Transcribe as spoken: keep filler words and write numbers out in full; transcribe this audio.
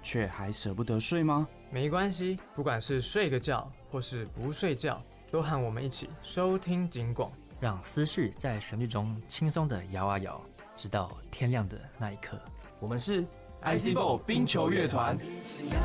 却还舍不得睡吗？ 没关系，不管是睡个觉或是不睡觉，都和我们一起收听警广， 让思绪在旋律中轻松地摇啊摇，直到天亮的那一刻。 我们是 I C B O 冰球乐团。